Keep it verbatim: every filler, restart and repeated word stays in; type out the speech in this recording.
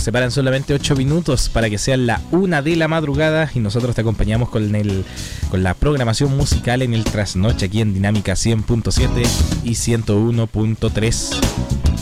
separan solamente ocho minutos para que sean la una de la madrugada y nosotros te acompañamos con, el, con la programación musical en el Trasnoche aquí en Dinámica cien punto siete y ciento uno punto tres.